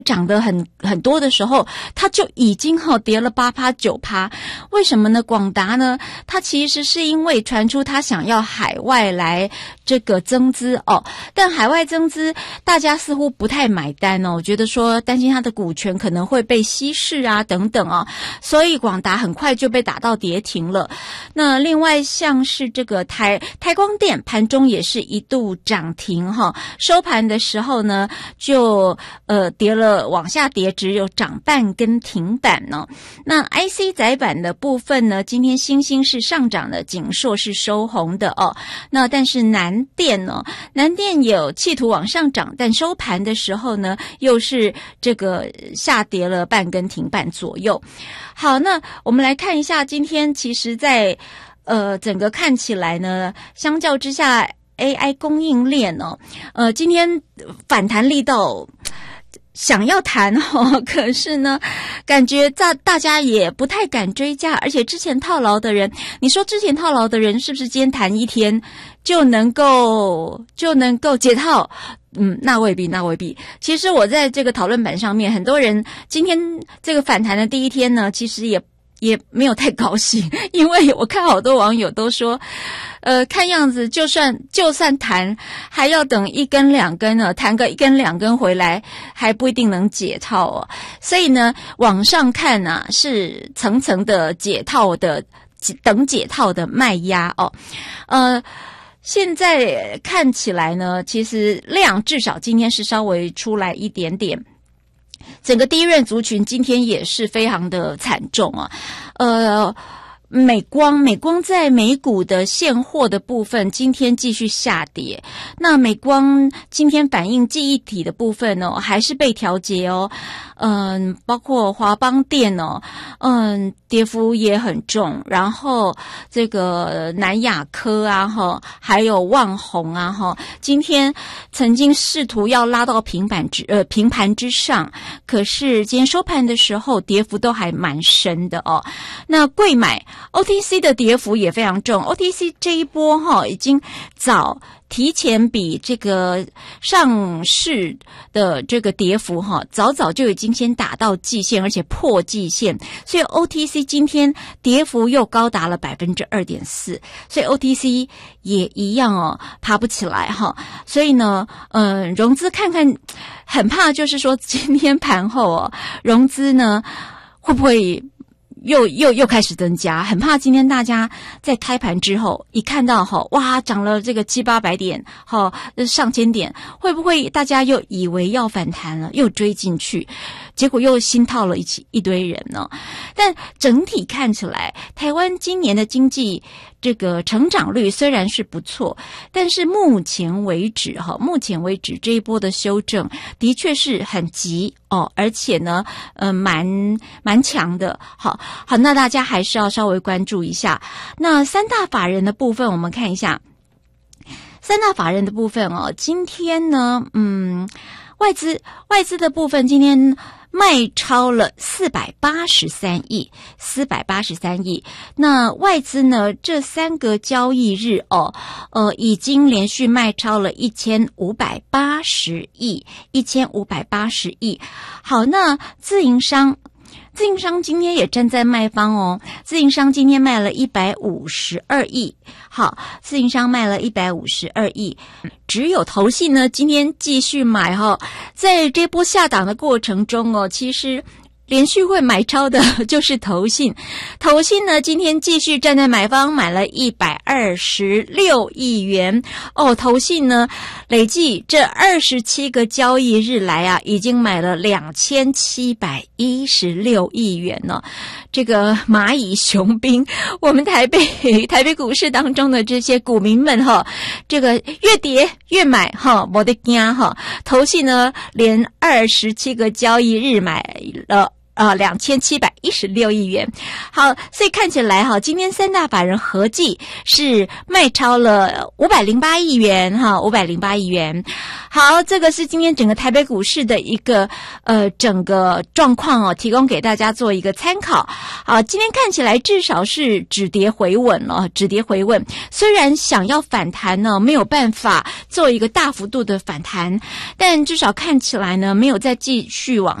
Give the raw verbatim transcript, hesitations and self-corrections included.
涨得很很多的时候，它就已经哈、哦、跌了八趴九趴。为什么呢？广达呢，它其实是因为传出它想要海外来这个增资哦，但海外增资大家似乎不太买单哦，觉得说担心它的股权可能会被稀释啊等等啊，所以广达很快就被打到跌停了。那另外像是这个台台光电盘中也是一度涨停哈、哦，收盘的时候呢就呃跌了。往下跌，只有涨半跟停板呢、哦。那 I C 载板的部分呢，今天星星是上涨的，景硕是收红的哦。那但是南电呢，南电有企图往上涨，但收盘的时候呢，又是这个下跌了半根停板左右。好，那我们来看一下，今天其实在呃整个看起来呢，相较之下 A I 供应链哦，呃今天反弹力道。想要谈哦，可是呢，感觉大大家也不太敢追价，而且之前套牢的人，你说之前套牢的人是不是今天谈一天就能够就能够解套？嗯，那未必，那未必。其实我在这个讨论板上面，很多人今天这个反弹的第一天呢，其实也也没有太高兴，因为我看好多网友都说。呃，看样子就算就算弹，还要等一根两根呢，弹个一根两根回来，还不一定能解套哦。所以呢，往上看啊，是层层的解套的，等解套的卖压哦。呃，现在看起来呢，其实量至少今天是稍微出来一点点。整个第一润族群今天也是非常的惨重啊，呃。美光，美光在美股的现货的部分今天继续下跌。那美光今天反映记忆体的部分呢，还是被调节哦。嗯，包括华邦电哦，嗯，跌幅也很重。然后这个南亚科啊，哈，还有旺宏啊，哈，今天曾经试图要拉到平板之呃平盘之上，可是今天收盘的时候跌幅都还蛮深的哦。那贵买 O T C 的跌幅也非常重 ，O T C 这一波哈已经早提前比这个上市的这个跌幅哈，早早就已经先打到季线，而且破季线，所以 O T C 今天跌幅又高达了 百分之二点四， 所以 O T C 也一样哦，爬不起来哈。所以呢，嗯、呃，融资看看，很怕就是说今天盘后哦，融资呢会不会？又又又开始增加，很怕今天大家在开盘之后一看到哈，哇，涨了这个七八百点，哈，上千点，会不会大家又以为要反弹了，又追进去，结果又新套了一起一堆人呢？但整体看起来，台湾今年的经济这个成长率虽然是不错，但是目前为止哈，目前为止这一波的修正的确是很急哦，而且呢，呃，蛮蛮强的。好，好，那大家还是要稍微关注一下。那三大法人的部分，我们看一下三大法人的部分哦。今天呢，嗯，外资外资的部分今天卖超了四百八十三亿，四百八十三亿。那外资呢，这三个交易日哦，呃，已经连续卖超了一千五百八十亿，一千五百八十亿。好，那自营商。自营商今天也站在卖方哦，自营商今天卖了一百五十二亿，好，自营商卖了一百五十二亿，只有投信呢今天继续买哈、哦，在这波下档的过程中哦，其实连续会买超的就是投信，投信呢今天继续站在买方，买了一百二十六亿元哦，投信呢累计这二十七个交易日来啊，已经买了两千七百一十六亿元呢。这个蚂蚁雄兵，我们台北台北股市当中的这些股民们哈，这个越跌越买哈，没得惊哈。投信呢连二十七个交易日买了。 呃两千七百一十六亿元。好，所以看起来哈，今天三大法人合计是卖超了五百零八亿元哈，五百零八亿元。好，这个是今天整个台北股市的一个呃整个状况哦，提供给大家做一个参考。好，今天看起来至少是止跌回稳了，止跌回稳。虽然想要反弹呢，没有办法做一个大幅度的反弹，但至少看起来呢，没有再继续往